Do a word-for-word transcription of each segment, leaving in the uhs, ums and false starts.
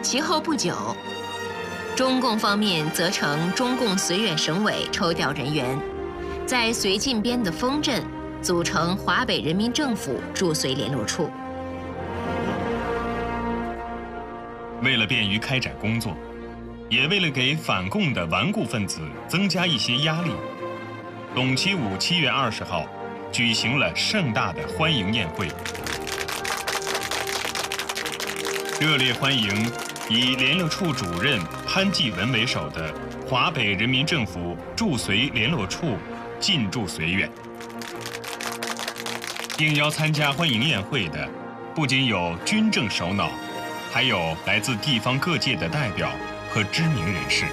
其后不久，中共方面责成中共绥远省委抽调人员，在绥靖边的丰镇组成华北人民政府驻绥联络处。 为了便于开展工作，也为了给反共的顽固分子增加一些压力，董其武七月二十号举行了盛大的欢迎宴会，热烈欢迎以联络处主任潘继文为首的华北人民政府驻绥联络处进驻绥远。应邀参加欢迎宴会的，不仅有军政首脑，还有来自地方各界的代表和知名人士。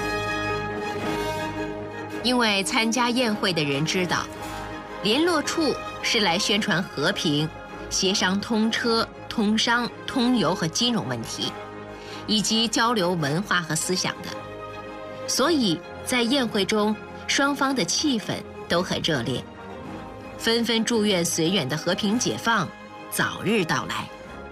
因为参加宴会的人知道，联络处是来宣传和平、协商通车、通商、通邮和金融问题，以及交流文化和思想的，所以在宴会中，双方的气氛都很热烈，纷纷祝愿绥远的和平解放早日到来。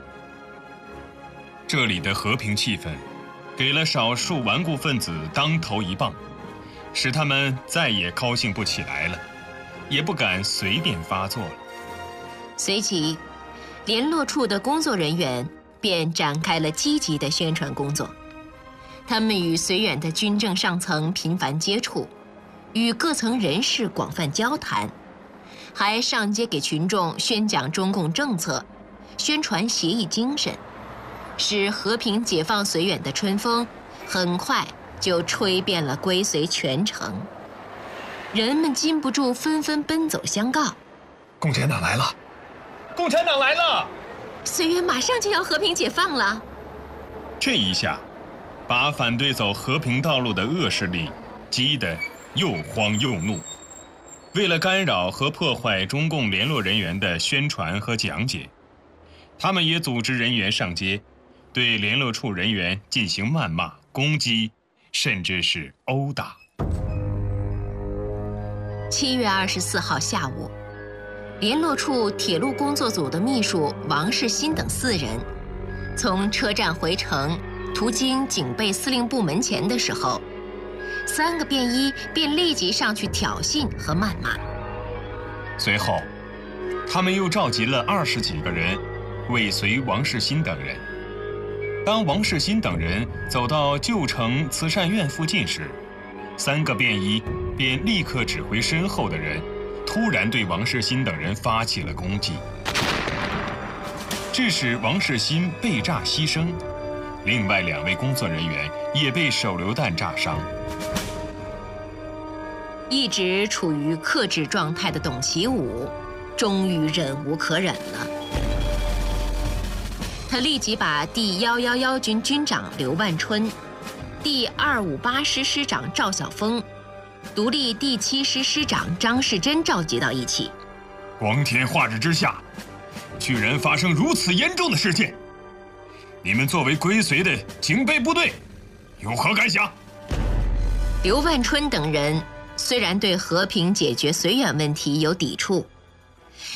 这里的和平气氛，给了少数顽固分子当头一棒，使他们再也高兴不起来了，也不敢随便发作了。 随即，联络处的工作人员便展开了积极的宣传工作。他们与绥远的军政上层频繁接触，与各层人士广泛交谈，还上街给群众宣讲中共政策，宣传协议精神，使和平解放绥远的春风很快就吹遍了归绥全城。人们禁不住纷纷奔走相告： 共产党来了！ 共产党来了！ 绥远马上就要和平解放了。 这一下，把反对走和平道路的恶势力激得又慌又怒。为了干扰和破坏中共联络人员的宣传和讲解，他们也组织人员上街，对联络处人员进行谩骂、攻击，甚至是殴打。 七月二十四号下午，联络处铁路工作组的秘书王世新等四人，从车站回城，途经警备司令部门前的时候，三个便衣便立即上去挑衅和谩骂。 随后，他们又召集了二十几个人，尾随王世新等人。当王世新等人走到旧城慈善院附近时，三个便衣便立刻指挥身后的人，突然对王世新等人发起了攻击，致使王世新被炸牺牲，另外两位工作人员也被手榴弹炸伤。 一直处于克制状态的董其武，终于忍无可忍了。他立即把第一一一军军长刘万春、第二五八师师长赵晓峰、独立第七师师长张世珍召集到一起。 光天化日之下，居然发生如此严重的事件，你们作为归绥的警备部队，有何感想？ 刘万春等人虽然对和平解决绥远问题有抵触，